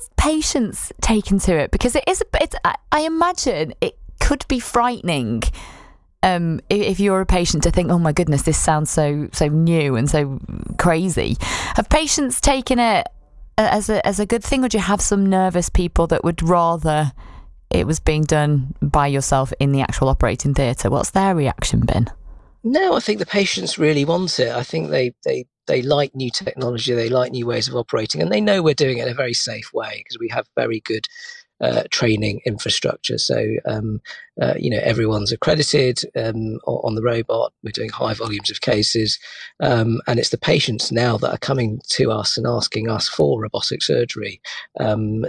have patients taken to it? Because I imagine it could be frightening if you're a patient to think, oh my goodness, this sounds so new and so crazy. Have patients taken it as a good thing, or do you have some nervous people that would rather it was being done by yourself in the actual operating theatre? What's their reaction been? No, I think the patients really want it. I think they like new technology, they like new ways of operating, and they know we're doing it in a very safe way because we have very good training infrastructure. So, everyone's accredited on the robot. We're doing high volumes of cases. And it's the patients now that are coming to us and asking us for robotic surgery.